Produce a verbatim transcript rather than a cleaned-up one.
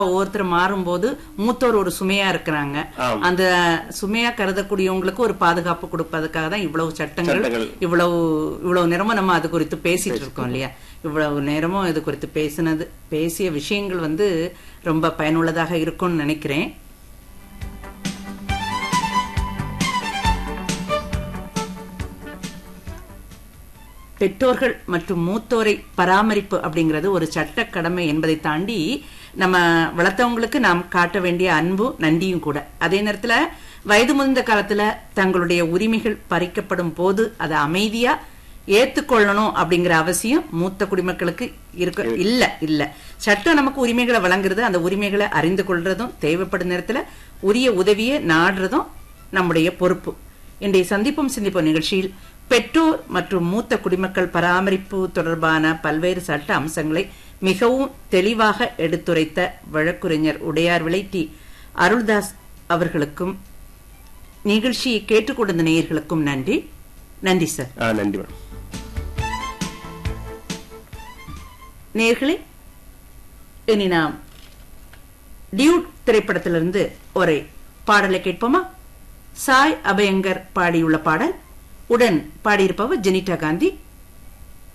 ஒவ்வொருத்தர் மாறும்போது மூத்தோர் ஒரு சுமையா இருக்கிறாங்க. அந்த சுமையா கருதக்கூடியவங்களுக்கு ஒரு பாதுகாப்பு கொடுப்பதற்காக தான் இவ்வளவு சட்டங்கள், இவ்வளவு இவ்வளவு நேரமும் நம்ம அது குறித்து பேசிட்டு இருக்கோம் இல்லையா? இவ்வளவு நேரமும் இது குறித்து பேசினது பேசிய விஷயங்கள் வந்து ரொம்ப பயனுள்ளதாக இருக்கும்னு நினைக்கிறேன். பெற்றோர்கள் மற்றும் மூத்தோரை பராமரிப்பு அப்படிங்கிறது ஒரு சட்ட கடமை என்பதை தாண்டி நம்ம வளர்த்தவங்களுக்கு நாம் காட்ட வேண்டிய அன்பு நன்றியும் கூட. அதே நேரத்துல வயது முதிர்ந்த காலத்துல தங்களுடைய உரிமைகள் பறிக்கப்படும் போது அதை அமைதியா ஏத்துக்கொள்ளணும் அப்படிங்கிற அவசியம் மூத்த குடிமக்களுக்கு இருக்க இல்ல இல்ல சட்டம் நமக்கு உரிமைகளை வழங்குறது, அந்த உரிமைகளை அறிந்து கொள்றதும் தேவைப்படும் நேரத்துல உரிய உதவியை நாடுறதும் நம்முடைய பொறுப்பு. இன்றைய சந்திப்பும் சிந்திப்போம் நிகழ்ச்சியில் பெற்றோர் மற்றும் மூத்த குடிமக்கள் பராமரிப்பு தொடர்பான பல்வேறு சட்ட அம்சங்களை மிகவும் தெளிவாக எடுத்துரைத்த வழக்குரைஞர் உடையார்விளை டி அருள்தாஸ் அவர்களுக்கும் நிகழ்ச்சியை கேட்டுக்கொண்ட நேயர்களுக்கும் நன்றி. நன்றி சார். நன்றி. நேயர்களே, இனி நாம் டியூட் திரைப்படத்திலிருந்து ஒரு பாடலை கேட்போமா? சாய் அபயங்கர் பாடியுள்ள பாடல். உடன் பாடியிருப்பவர் ஜெனிட்டா காந்தி.